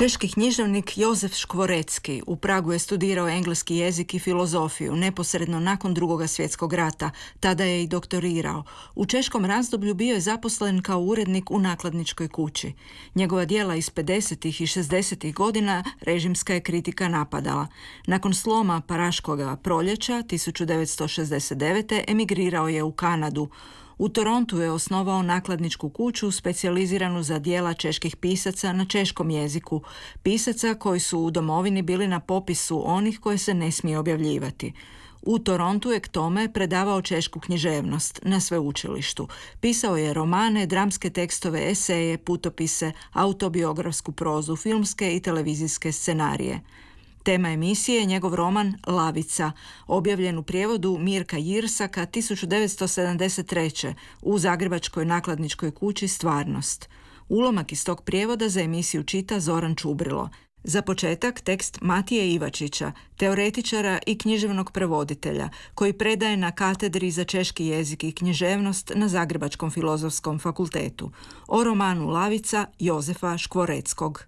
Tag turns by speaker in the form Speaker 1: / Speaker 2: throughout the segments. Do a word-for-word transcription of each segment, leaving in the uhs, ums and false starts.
Speaker 1: Češki književnik Jozef Škvorecki u Pragu je studirao engleski jezik i filozofiju neposredno nakon Drugog svjetskog rata, tada je i doktorirao. U češkom razdoblju bio je zaposlen kao urednik u nakladničkoj kući. Njegova djela iz pedesetih i šezdesetih godina režimska je kritika napadala. Nakon sloma Paraškoga proljeća tisuću devetsto šezdeset devete emigrirao je u Kanadu. U Torontu je osnovao nakladničku kuću specijaliziranu za djela čeških pisaca na češkom jeziku, pisaca koji su u domovini bili na popisu onih koje se ne smije objavljivati. U Torontu je k tome predavao češku književnost na sveučilištu. Pisao je romane, dramske tekstove, eseje, putopise, autobiografsku prozu, filmske i televizijske scenarije. Tema emisije je njegov roman Lavica, objavljen u prijevodu Mirka Jirsaka tisuću devetsto sedamdeset treće u zagrebačkoj nakladničkoj kući Stvarnost. Ulomak iz tog prijevoda za emisiju čita Zoran Čubrilo. Za početak tekst Matije Ivačića, teoretičara i književnog prevoditelja, koji predaje na katedri za češki jezik i književnost na Zagrebačkom filozofskom fakultetu. O romanu Lavica Jozefa Škvoreckog.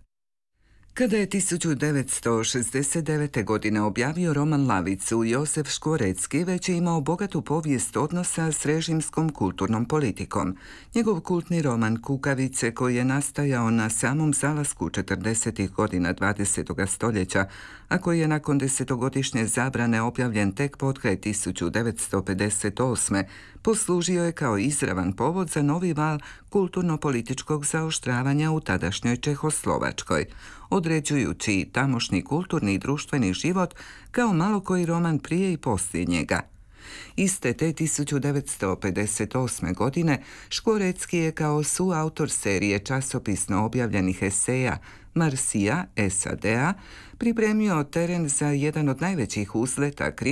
Speaker 2: Kada je tisuću devetsto šezdeset devete. godine objavio roman Lavicu, Jozef Škvorecki već je imao bogatu povijest odnosa s režimskom kulturnom politikom. Njegov kultni roman Kukavice, koji je nastajao na samom zalasku četrdesetih godina dvadesetog stoljeća, a koji je nakon desetogodišnje zabrane objavljen tek potkraj tisuću devetsto pedeset osme. poslužio je kao izravan povod za novi val kulturno-političkog zaoštravanja u tadašnjoj Čehoslovačkoj, određujući tamošnji kulturni i društveni život kao malo koji roman prije i poslije njega. Iste te tisuću devetsto pedeset osme. godine Škvorecki je kao suautor serije časopisno objavljenih eseja Marsija S A D-a pripremio teren za jedan od najvećih uzleta